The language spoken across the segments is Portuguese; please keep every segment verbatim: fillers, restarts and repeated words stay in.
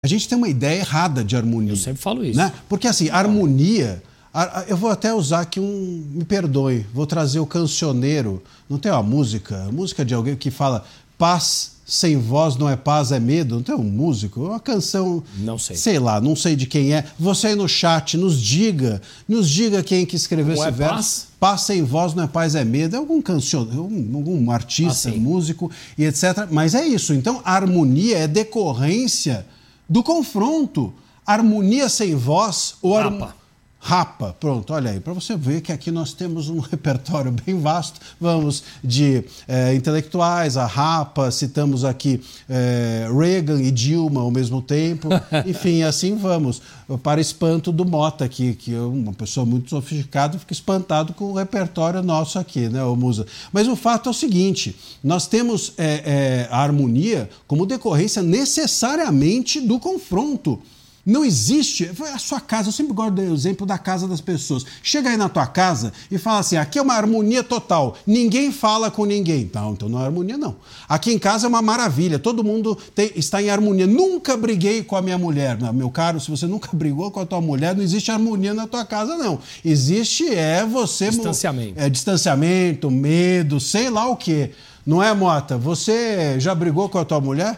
gente tem uma ideia errada de harmonia. Eu sempre falo isso. Né? Porque assim, harmonia... Eu vou até usar aqui um... Me perdoe, vou trazer o cancioneiro. Não tem uma música? A música de alguém que fala paz sem voz não é paz, é medo. Não tem um músico? Uma canção... Não sei. Sei lá, não sei de quem é. Você aí no chat, nos diga. Nos diga quem que escreveu Como esse é verso. paz? Paz sem voz não é paz, é medo. É algum cancioneiro, algum, algum artista, ah, músico e etcétera. Mas é isso. Então, a harmonia é decorrência do confronto. Harmonia sem voz... ou Rapa. Rapa, pronto, olha aí, para você ver que aqui nós temos um repertório bem vasto. Vamos de é, intelectuais a Rapa, citamos aqui é, Reagan e Dilma ao mesmo tempo. Enfim, assim vamos. Para espanto do Mota aqui, que é uma pessoa muito sofisticada, fica espantado com o repertório nosso aqui, né, ô Musa? Mas o fato é o seguinte, nós temos é, é, a harmonia como decorrência necessariamente do confronto. Não existe, a sua casa, eu sempre gosto do exemplo da casa das pessoas. Chega aí na tua casa e fala assim, aqui é uma harmonia total, ninguém fala com ninguém. Não, então não é harmonia não. Aqui em casa é uma maravilha, todo mundo tem, está em harmonia. Nunca briguei com a minha mulher. Não, meu caro, se você nunca brigou com a tua mulher, não existe harmonia na tua casa não. Existe é você... Distanciamento. É distanciamento, medo, sei lá o quê. Não é, Mota? Você já brigou com a tua mulher?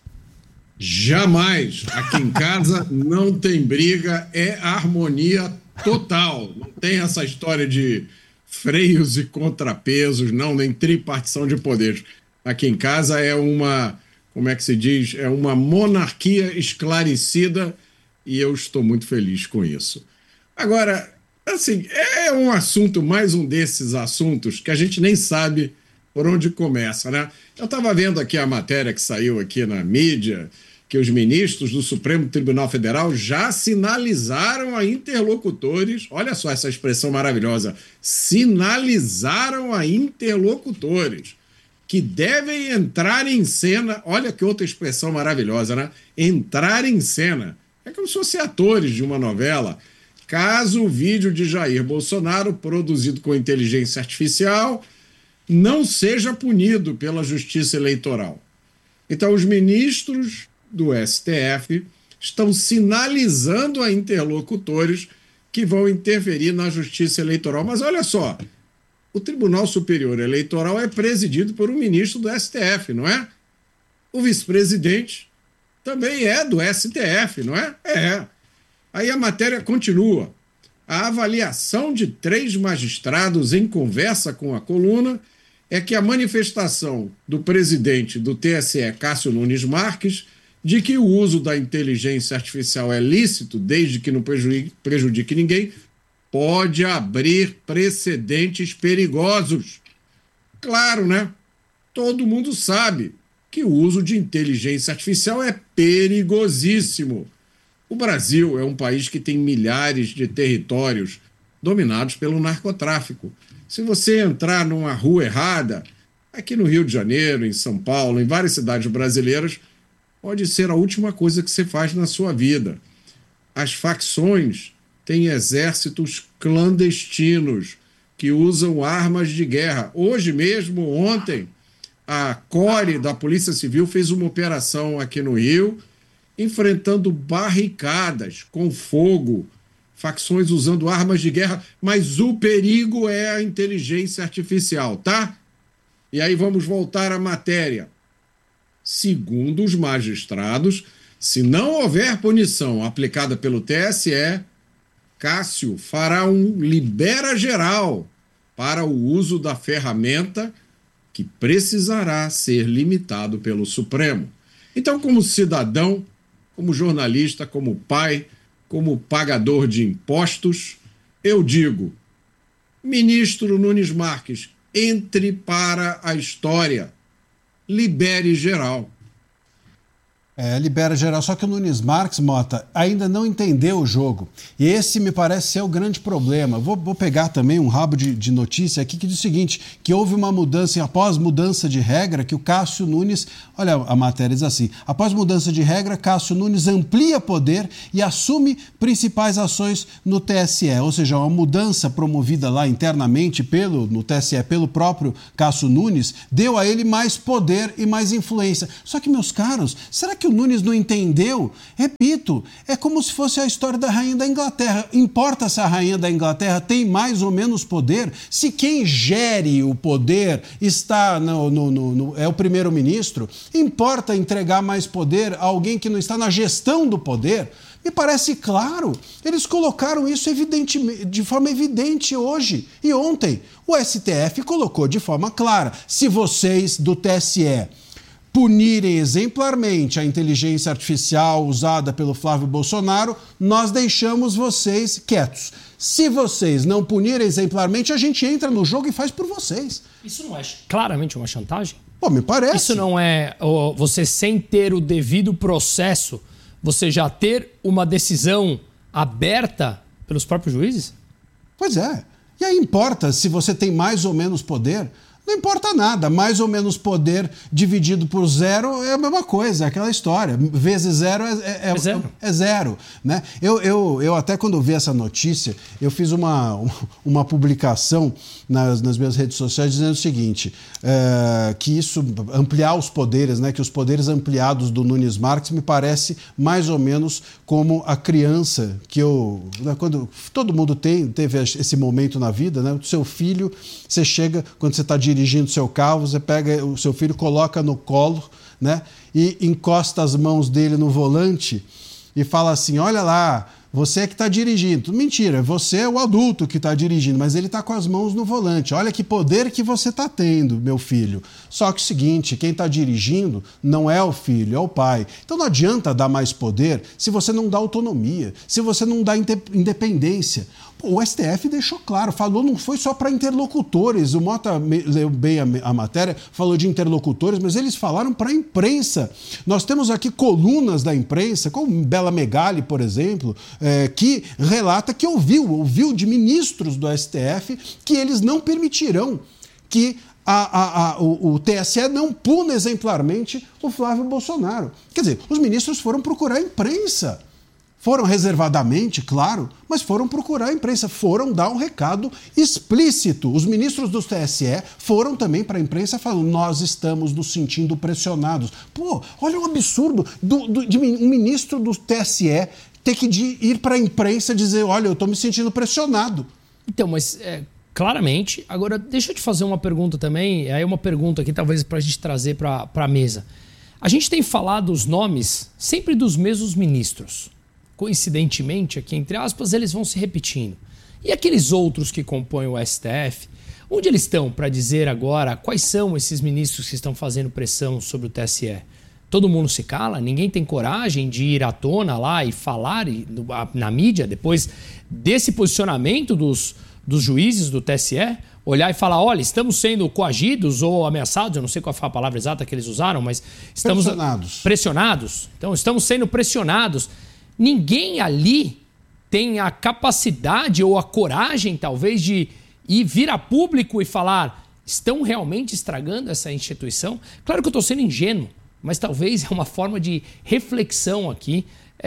Jamais. Aqui em casa não tem briga, é harmonia total. Não tem essa história de freios e contrapesos, não, nem tripartição de poderes. Aqui em casa é uma, como é que se diz? É uma monarquia esclarecida e eu estou muito feliz com isso. Agora, assim, é um assunto, mais um desses assuntos que a gente nem sabe por onde começa, né? Eu estava vendo aqui a matéria que saiu aqui na mídia, que os ministros do Supremo Tribunal Federal já sinalizaram a interlocutores, olha só essa expressão maravilhosa, sinalizaram a interlocutores que devem entrar em cena, olha que outra expressão maravilhosa, né? Entrar em cena. É como se fossem atores de uma novela. Caso o vídeo de Jair Bolsonaro, produzido com inteligência artificial, não seja punido pela Justiça Eleitoral. Então, os ministros do S T F estão sinalizando a interlocutores que vão interferir na Justiça Eleitoral. Mas olha só, o Tribunal Superior Eleitoral é presidido por um ministro do S T F, não é? O vice-presidente também é do S T F, não é? É. Aí a matéria continua. A avaliação de três magistrados em conversa com a coluna é que a manifestação do presidente do T S E, Cássio Nunes Marques, de que o uso da inteligência artificial é lícito, desde que não prejudique, prejudique ninguém, pode abrir precedentes perigosos. Claro, né? Todo mundo sabe que o uso de inteligência artificial é perigosíssimo. O Brasil é um país que tem milhares de territórios dominados pelo narcotráfico. Se você entrar numa rua errada, aqui no Rio de Janeiro, em São Paulo, em várias cidades brasileiras, pode ser a última coisa que você faz na sua vida. As facções têm exércitos clandestinos que usam armas de guerra. Hoje mesmo, ontem, a Core da Polícia Civil fez uma operação aqui no Rio, enfrentando barricadas com fogo, facções usando armas de guerra, mas o perigo é a inteligência artificial, tá? E aí vamos voltar à matéria. Segundo os magistrados, se não houver punição aplicada pelo T S E, Cássio fará um libera geral para o uso da ferramenta que precisará ser limitado pelo Supremo. Então, como cidadão, como jornalista, como pai, como pagador de impostos, eu digo, ministro Nunes Marques, entre para a história, libere geral. É, libera geral, só que o Nunes Marques, Mota, ainda não entendeu o jogo. E esse me parece ser o grande problema. Vou, vou pegar também um rabo de, de notícia aqui que diz o seguinte, que houve uma mudança, após mudança de regra, que o Cássio Nunes, olha a matéria diz assim, após mudança de regra, Cássio Nunes amplia poder e assume principais ações no T S E. Ou seja, uma mudança promovida lá internamente pelo, no T S E pelo próprio Cássio Nunes, deu a ele mais poder e mais influência. Só que, meus caros, será que o Nunes não entendeu, repito, é como se fosse a história da rainha da Inglaterra. Importa se a rainha da Inglaterra tem mais ou menos poder, se quem gere o poder está no, no, no, no, é o primeiro-ministro, importa entregar mais poder a alguém que não está na gestão do poder? Me parece claro. Eles colocaram isso evidentemente, de forma evidente hoje. E ontem o S T F colocou de forma clara. Se vocês do T S E punirem exemplarmente a inteligência artificial usada pelo Flávio Bolsonaro, nós deixamos vocês quietos. Se vocês não punirem exemplarmente, a gente entra no jogo e faz por vocês. Isso não é claramente uma chantagem? Pô, me parece. Isso não é oh, você, sem ter o devido processo, você já ter uma decisão aberta pelos próprios juízes? Pois é. E aí importa se você tem mais ou menos poder? Não importa nada. Mais ou menos poder dividido por zero é a mesma coisa, é aquela história. Vezes zero é, é, é, é zero. É zero, né? eu, eu, eu até quando vi essa notícia, eu fiz uma, uma publicação nas, nas minhas redes sociais dizendo o seguinte, é, que isso, ampliar os poderes, né, que os poderes ampliados do Nunes Marques me parece mais ou menos como a criança que eu... Né, quando todo mundo tem, teve esse momento na vida, né? O seu filho, você chega, quando você está dirigindo dirigindo seu carro, você pega o seu filho, coloca no colo, né, e encosta as mãos dele no volante e fala assim, olha lá, você é que está dirigindo. Mentira, você é o adulto que está dirigindo, mas ele está com as mãos no volante. Olha que poder que você está tendo, meu filho. Só que é o seguinte, quem está dirigindo não é o filho, é o pai. Então não adianta dar mais poder se você não dá autonomia, se você não dá independência. O S T F deixou claro, falou, não foi só para interlocutores. O Mota leu bem a, a matéria, falou de interlocutores, mas eles falaram para a imprensa. Nós temos aqui colunas da imprensa, como Bela Megali, por exemplo, é, que relata que ouviu, ouviu de ministros do S T F que eles não permitirão que A, a, a, o, o T S E não puna exemplarmente o Flávio Bolsonaro. Quer dizer, os ministros foram procurar a imprensa. Foram reservadamente, claro, mas foram procurar a imprensa, foram dar um recado explícito. Os ministros do T S E foram também para a imprensa falando, nós estamos nos sentindo pressionados. Pô, olha o absurdo do, do, de um ministro do T S E ter que de, ir para a imprensa dizer, olha, eu estou me sentindo pressionado. Então, mas é, claramente, agora deixa eu te fazer uma pergunta também, aí uma pergunta aqui talvez para a gente trazer para a mesa. A gente tem falado os nomes sempre dos mesmos ministros. Coincidentemente, aqui entre aspas, eles vão se repetindo. E aqueles outros que compõem o S T F, onde eles estão para dizer agora quais são esses ministros que estão fazendo pressão sobre o T S E? Todo mundo se cala? Ninguém tem coragem de ir à tona lá e falar na mídia depois desse posicionamento dos, dos juízes do T S E? Olhar e falar, olha, estamos sendo coagidos ou ameaçados, eu não sei qual foi a palavra exata que eles usaram, mas estamos... Pressionados. Pressionados. Então, estamos sendo pressionados. Ninguém ali tem a capacidade ou a coragem, talvez, de ir vir a público e falar, estão realmente estragando essa instituição? Claro que eu estou sendo ingênuo, mas talvez é uma forma de reflexão aqui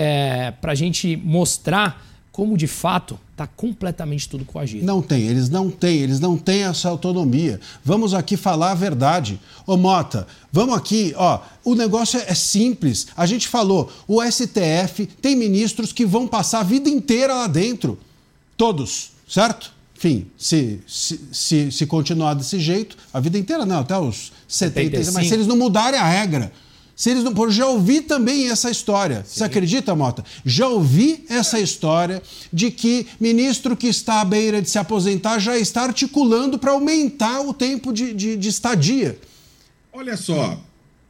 é, para a gente mostrar como, de fato, está completamente tudo coagido. Não tem, eles não têm, eles não têm essa autonomia. Vamos aqui falar a verdade. Ô Mota, vamos aqui, ó, o negócio é simples. A gente falou, o S T F tem ministros que vão passar a vida inteira lá dentro. Todos, certo? Enfim, se, se, se, se continuar desse jeito, a vida inteira não, até os setenta, mas se eles não mudarem a regra... Se eles não, já ouvi também essa história. Sim. Você acredita, Mota? Já ouvi essa história de que ministro que está à beira de se aposentar já está articulando para aumentar o tempo de, de, de estadia. Olha só,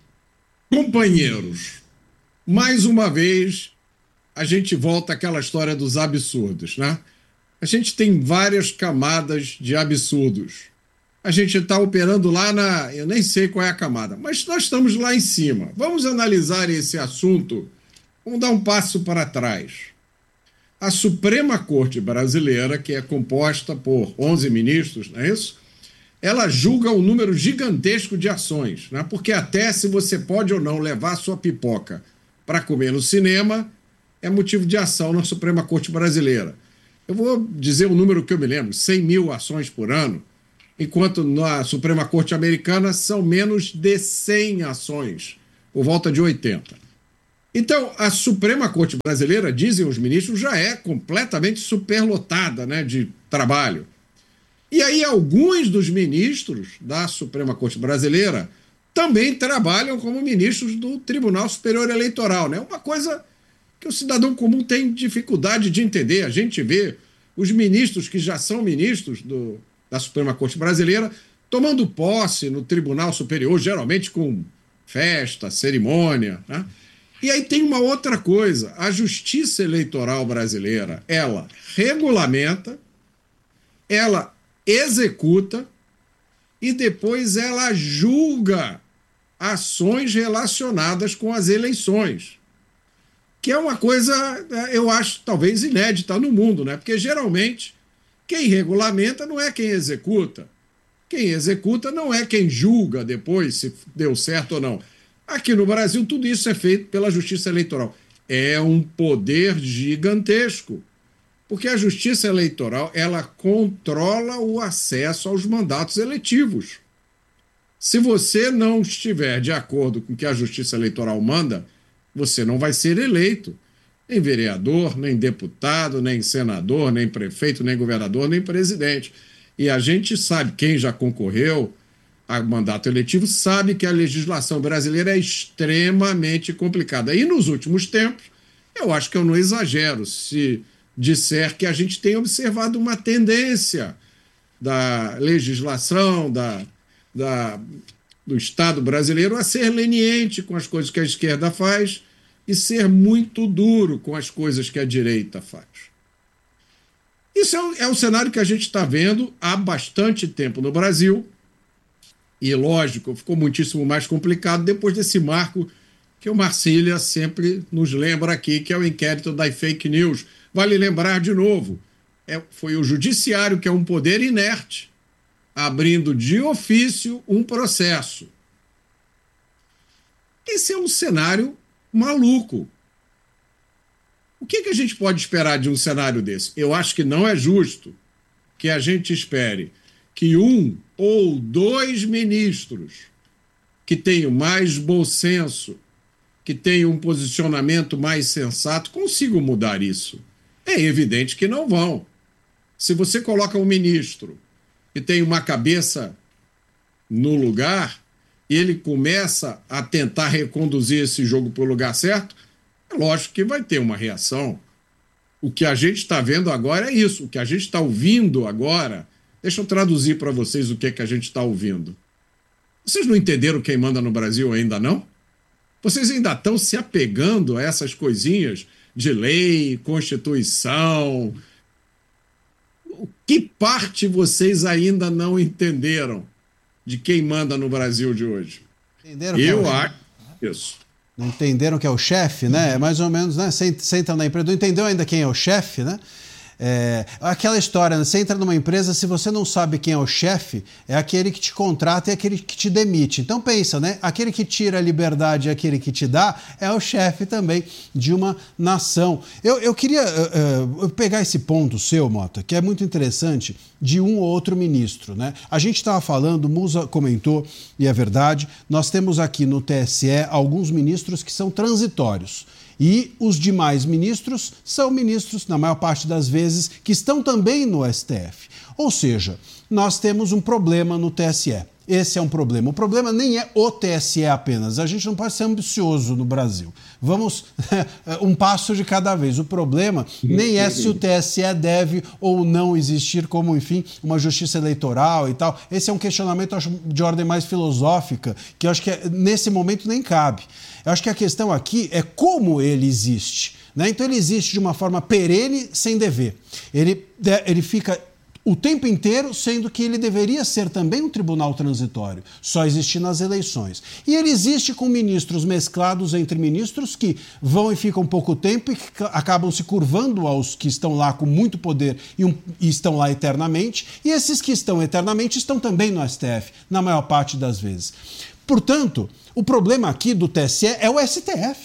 companheiros, mais uma vez a gente volta àquela história dos absurdos, né? A gente tem várias camadas de absurdos. A gente está operando lá na... Eu nem sei qual é a camada, mas nós estamos lá em cima. Vamos analisar esse assunto. Vamos dar um passo para trás. A Suprema Corte Brasileira, que é composta por onze ministros, não é isso? Ela julga um número gigantesco de ações, né? Porque até se você pode ou não levar sua pipoca para comer no cinema, é motivo de ação na Suprema Corte Brasileira. Eu vou dizer o número que eu me lembro, cem mil ações por ano, enquanto na Suprema Corte Americana são menos de cem ações, por volta de oitenta. Então, a Suprema Corte Brasileira, dizem os ministros, já é completamente superlotada, né, de trabalho. E aí alguns dos ministros da Suprema Corte Brasileira também trabalham como ministros do Tribunal Superior Eleitoral, né? Uma coisa que o cidadão comum tem dificuldade de entender. A gente vê os ministros que já são ministros do, da Suprema Corte Brasileira tomando posse no Tribunal Superior, geralmente com festa, cerimônia, né? E aí tem uma outra coisa. A Justiça Eleitoral brasileira, ela regulamenta, ela executa e depois ela julga ações relacionadas com as eleições, que é uma coisa, eu acho, talvez inédita no mundo, né? Porque geralmente quem regulamenta não é quem executa. Quem executa não é quem julga depois se deu certo ou não. Aqui no Brasil tudo isso é feito pela Justiça Eleitoral. É um poder gigantesco. Porque a Justiça Eleitoral, ela controla o acesso aos mandatos eletivos. Se você não estiver de acordo com o que a Justiça Eleitoral manda, você não vai ser eleito. Nem vereador, nem deputado, nem senador, nem prefeito, nem governador, nem presidente. E a gente sabe, quem já concorreu a mandato eletivo, sabe que a legislação brasileira é extremamente complicada. E nos últimos tempos, eu acho que eu não exagero se disser que a gente tem observado uma tendência da legislação, da, da, do Estado brasileiro a ser leniente com as coisas que a esquerda faz e ser muito duro com as coisas que a direita faz. Isso é o, é o cenário que a gente está vendo há bastante tempo no Brasil e, lógico, ficou muitíssimo mais complicado depois desse marco que o Marcília sempre nos lembra aqui, que é o inquérito das fake news. Vale lembrar de novo, é, foi o judiciário, que é um poder inerte, abrindo de ofício um processo. Esse é um cenário maluco. O que, que a gente pode esperar de um cenário desse? Eu acho que não é justo que a gente espere que um ou dois ministros que tenham mais bom senso, que tenham um posicionamento mais sensato, consigam mudar isso. É evidente que não vão. Se você coloca um ministro que tem uma cabeça no lugar e ele começa a tentar reconduzir esse jogo para o lugar certo, é lógico que vai ter uma reação. O que a gente está vendo agora é isso. O que a gente está ouvindo agora... Deixa eu traduzir para vocês o que, é que a gente está ouvindo. Vocês não entenderam quem manda no Brasil ainda não? Vocês ainda estão se apegando a essas coisinhas de lei, Constituição. Que parte vocês ainda não entenderam de quem manda no Brasil de hoje? Entenderam Eu que é o... acho isso. Não entenderam que é o chefe, né? É mais ou menos, né? Você entra na empresa, não entendeu ainda quem é o chefe, né? É, aquela história, né? Você entra numa empresa, se você não sabe quem é o chefe, é aquele que te contrata e aquele que te demite. Então pensa, né? Aquele que tira a liberdade e aquele que te dá é o chefe também de uma nação. Eu, eu queria uh, uh, pegar esse ponto seu, Mota, que é muito interessante, de um ou outro ministro, né? A gente estava falando, o Musa comentou, e é verdade, nós temos aqui no T S E alguns ministros que são transitórios. E os demais ministros são ministros, na maior parte das vezes, que estão também no S T F. Ou seja, nós temos um problema no T S E. Esse é um problema. O problema nem é o T S E apenas. A gente não pode ser ambicioso no Brasil. Vamos um passo de cada vez. O problema nem é se o T S E deve ou não existir como, enfim, uma justiça eleitoral e tal. Esse é um questionamento, acho, de ordem mais filosófica, que eu acho que nesse momento nem cabe. Eu acho que a questão aqui é como ele existe, né? Então ele existe de uma forma perene, sem dever. Ele, ele fica o tempo inteiro, sendo que ele deveria ser também um tribunal transitório, só existe nas eleições. E ele existe com ministros mesclados entre ministros que vão e ficam pouco tempo e que acabam se curvando aos que estão lá com muito poder e, um, e estão lá eternamente, e esses que estão eternamente estão também no S T F, na maior parte das vezes. Portanto, o problema aqui do T S E é o S T F.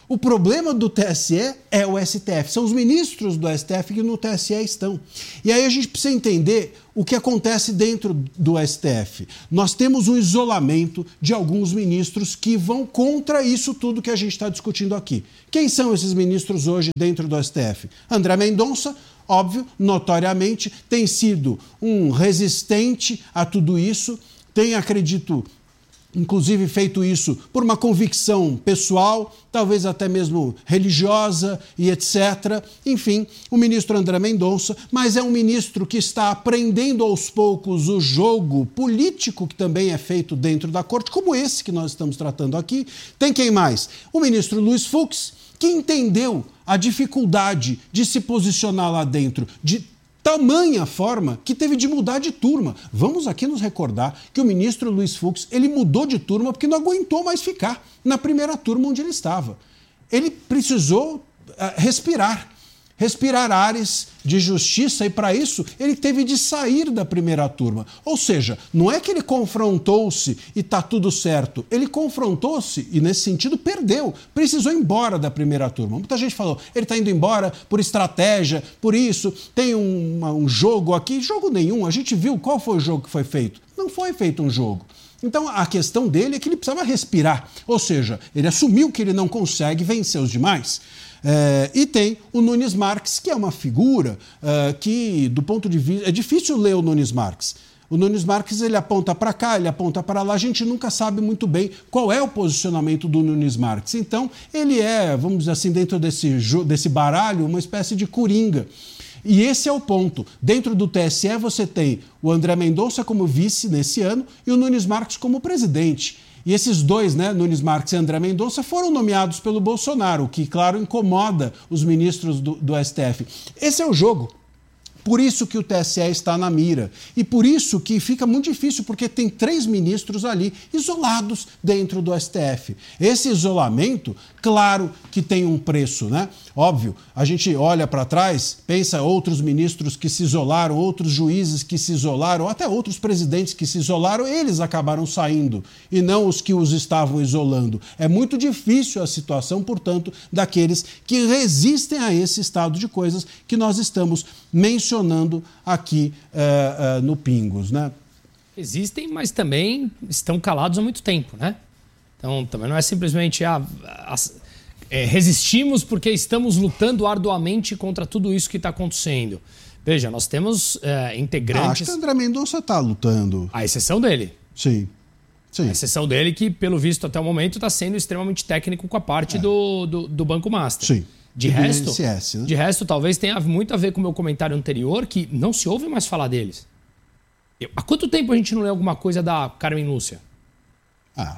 O problema do T S E é o S T F. São os ministros do S T F que no T S E estão. E aí a gente precisa entender o que acontece dentro do S T F. Nós temos um isolamento de alguns ministros que vão contra isso tudo que a gente está discutindo aqui. Quem são esses ministros hoje dentro do S T F? André Mendonça, óbvio, notoriamente, tem sido um resistente a tudo isso, tem, acredito, inclusive feito isso por uma convicção pessoal, talvez até mesmo religiosa e etcétera. Enfim, o ministro André Mendonça, mas é um ministro que está aprendendo aos poucos o jogo político que também é feito dentro da corte, como esse que nós estamos tratando aqui. Tem quem mais? O ministro Luiz Fux, que entendeu a dificuldade de se posicionar lá dentro, de tamanha forma que teve de mudar de turma. Vamos aqui nos recordar que o ministro Luiz Fux, ele mudou de turma porque não aguentou mais ficar na primeira turma onde ele estava. Ele precisou uh, respirar, respirar ares de justiça e para isso ele teve de sair da primeira turma. Ou seja, não é que ele confrontou-se e está tudo certo. Ele confrontou-se e nesse sentido perdeu, precisou ir embora da primeira turma. Muita gente falou, ele está indo embora por estratégia, por isso, tem um, um jogo aqui. Jogo nenhum, a gente viu qual foi o jogo que foi feito. Não foi feito um jogo. Então a questão dele é que ele precisava respirar, ou seja, ele assumiu que ele não consegue vencer os demais. É, e tem o Nunes Marques, que é uma figura é, que, do ponto de vista... É difícil ler o Nunes Marques. O Nunes Marques, ele aponta para cá, ele aponta para lá, a gente nunca sabe muito bem qual é o posicionamento do Nunes Marques. Então, ele é, vamos dizer assim, dentro desse, desse baralho, uma espécie de coringa. E esse é o ponto. Dentro do T S E você tem o André Mendonça como vice nesse ano e o Nunes Marques como presidente. E esses dois, né, Nunes Marques e André Mendonça, foram nomeados pelo Bolsonaro, o que, claro, incomoda os ministros do, do S T F. Esse é o jogo. Por isso que o T S E está na mira. E por isso que fica muito difícil, porque tem três ministros ali isolados dentro do S T F. Esse isolamento, claro que tem um preço, né? Óbvio, a gente olha para trás, pensa outros ministros que se isolaram, outros juízes que se isolaram, até outros presidentes que se isolaram, eles acabaram saindo, e não os que os estavam isolando. É muito difícil a situação, portanto, daqueles que resistem a esse estado de coisas que nós estamos mencionando aqui uh, uh, no Pingos, né? Existem, mas também estão calados há muito tempo, né? Então, também não é simplesmente ah, as, é, resistimos porque estamos lutando arduamente contra tudo isso que está acontecendo. Veja, nós temos é, integrantes... Ah, acho que o André Mendonça está lutando. A exceção dele. Sim. Sim. A exceção dele que, pelo visto, até o momento, está sendo extremamente técnico com a parte é. do, do, do Banco Master. Sim. De resto, I N S S, né? de resto, talvez tenha muito a ver com o meu comentário anterior, que não se ouve mais falar deles. Eu, há quanto tempo a gente não lê alguma coisa da Carmen Lúcia? Ah.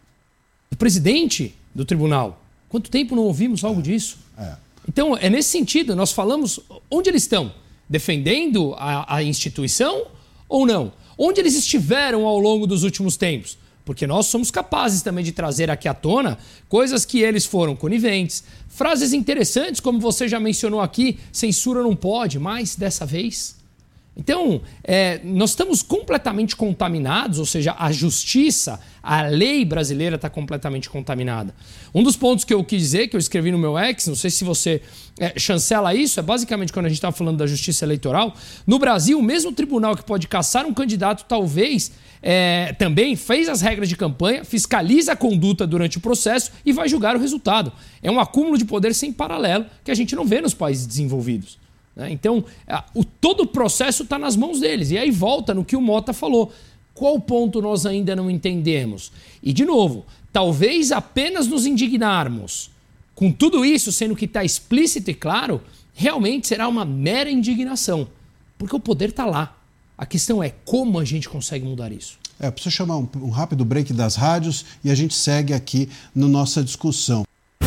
O presidente do tribunal. Quanto tempo não ouvimos algo é. disso? É. Então, é nesse sentido, nós falamos onde eles estão. Defendendo a, a instituição ou não? Onde eles estiveram ao longo dos últimos tempos? Porque nós somos capazes também de trazer aqui à tona coisas que eles foram coniventes, frases interessantes, como você já mencionou aqui, censura não pode, mas dessa vez. Então, é, nós estamos completamente contaminados, ou seja, a justiça, a lei brasileira está completamente contaminada. Um dos pontos que eu quis dizer, que eu escrevi no meu ex, não sei se você é, chancela isso, é basicamente quando a gente estava falando da justiça eleitoral. No Brasil, o mesmo tribunal que pode caçar um candidato, talvez, é, também fez as regras de campanha, fiscaliza a conduta durante o processo e vai julgar o resultado. É um acúmulo de poder sem paralelo que a gente não vê nos países desenvolvidos. Então, o, todo o processo está nas mãos deles. E aí volta no que o Mota falou. Qual ponto nós ainda não entendemos? E, de novo, talvez apenas nos indignarmos com tudo isso, sendo que está explícito e claro, realmente será uma mera indignação. Porque o poder está lá. A questão é como a gente consegue mudar isso. É, preciso chamar um, um rápido break das rádios e a gente segue aqui na nossa discussão.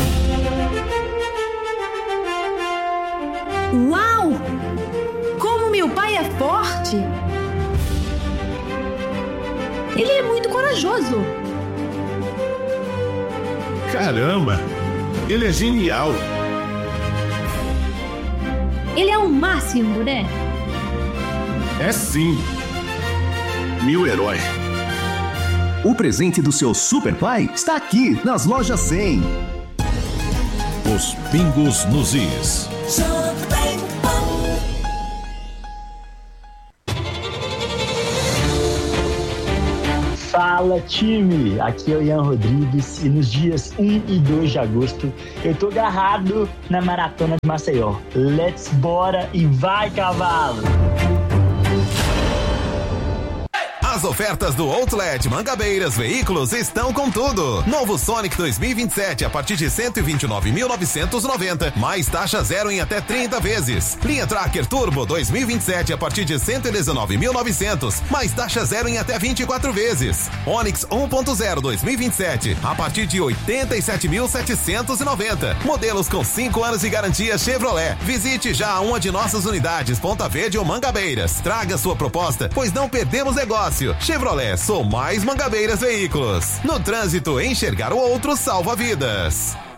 Uau! Como meu pai é forte! Ele é muito corajoso. Caramba! Ele é genial! Ele é o máximo, né? É sim! Meu herói! O presente do seu super pai está aqui nas lojas cem. Os pingos nos is. Fala, time! Aqui é o Ian Rodrigues e nos dias um e dois de agosto eu tô agarrado na Maratona de Maceió. Let's bora e vai, cavalo! As ofertas do Outlet Mangabeiras Veículos estão com tudo. Novo Sonic dois mil e vinte e sete a partir de cento e vinte e nove mil novecentos e noventa, mais taxa zero em até trinta vezes. Linha Tracker Turbo dois mil e vinte e sete a partir de cento e dezenove mil e novecentos, mais taxa zero em até vinte e quatro vezes. Onix um ponto zero dois mil e vinte e sete a partir de oitenta e sete mil setecentos e noventa. Modelos com cinco anos de garantia Chevrolet. Visite já uma de nossas unidades Ponta Verde ou Mangabeiras. Traga sua proposta, pois não perdemos negócio. Chevrolet, sou mais Mangabeiras Veículos. No trânsito, enxergar o outro salva vidas.